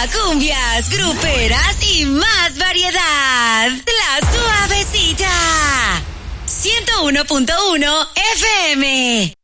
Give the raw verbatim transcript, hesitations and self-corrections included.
cumbias, gruperas y más variedad. La Suavecita. ciento uno punto uno F M.